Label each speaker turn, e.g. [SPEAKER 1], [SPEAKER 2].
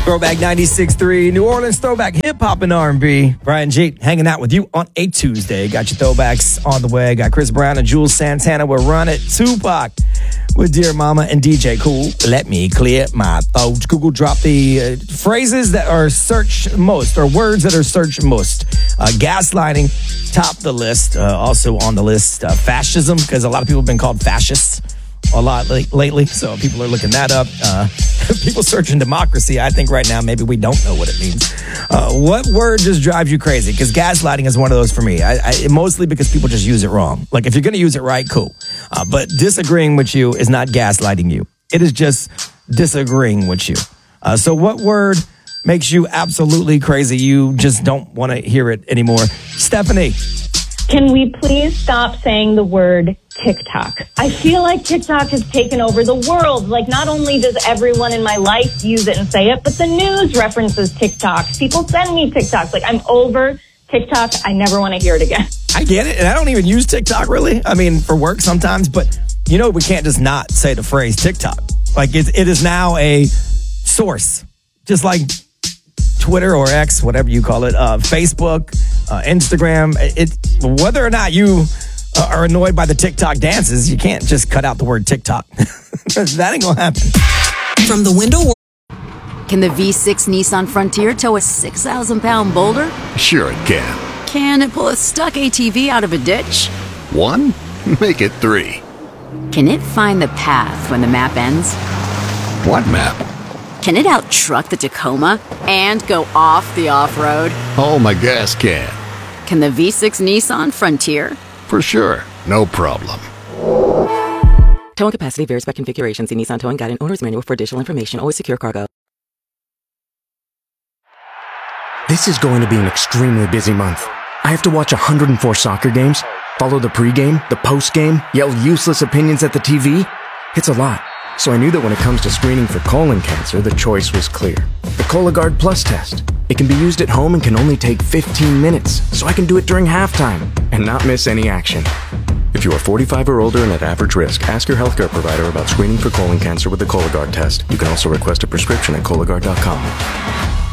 [SPEAKER 1] Throwback 96.3, New Orleans throwback hip-hop and R&B. Brian G hanging out with you on a Tuesday. Got your throwbacks on the way. Got Chris Brown and Jules Santana. We're running Tupac with Dear Mama and DJ Cool. Let me clear my throat. Google drop the phrases that are searched most, or words that are searched most. Gaslighting, top the list. Also on the list, fascism, because a lot of people have been called fascists a lot lately, so people are looking that up. People searching democracy. I think right now maybe we don't know what it means. What word just drives you crazy? Because gaslighting is one of those for me. I mostly because people just use it wrong. Like if you're going to use it right, cool. But disagreeing with you is not gaslighting you. It is just disagreeing with you. So what word makes you absolutely crazy? You just don't want to hear it anymore. Stephanie.
[SPEAKER 2] Can we please stop saying the word TikTok? I feel like TikTok has taken over the world. Like, not only does everyone in my life use it and say it, but the news references TikTok. People send me TikToks. Like, I'm over TikTok. I never want to hear it again.
[SPEAKER 1] I get it. And I don't even use TikTok, really. I mean, for work sometimes. But, you know, we can't just not say the phrase TikTok. Like, it is now a source. Just like Twitter or X, whatever you call it, Facebook, Instagram. Whether or not you are annoyed by the TikTok dances, you can't just cut out the word TikTok. That ain't gonna happen.
[SPEAKER 3] From the window.
[SPEAKER 4] Can the V6 Nissan Frontier tow a 6,000-pound boulder?
[SPEAKER 5] Sure it can.
[SPEAKER 4] Can it pull a stuck ATV out of a ditch?
[SPEAKER 5] 1? Make it 3.
[SPEAKER 4] Can it find the path when the map ends?
[SPEAKER 5] What map?
[SPEAKER 4] Can it out-truck the Tacoma and go off the off-road?
[SPEAKER 5] Oh, my gas can.
[SPEAKER 4] Can the V6 Nissan Frontier?
[SPEAKER 5] For sure. No problem.
[SPEAKER 6] Towing capacity varies by configuration. See Nissan Towing Guide and Owner's Manual for additional information. Always secure cargo.
[SPEAKER 7] This is going to be an extremely busy month. I have to watch 104 soccer games, follow the pregame, the postgame, yell useless opinions at the TV. It's a lot. So I knew that when it comes to screening for colon cancer, the choice was clear. The Cologuard Plus test. It can be used at home and can only take 15 minutes, so I can do it during halftime and not miss any action. If you are 45 or older and at average risk, ask your healthcare provider about screening for colon cancer with the Cologuard test. You can also request a prescription at Cologuard.com.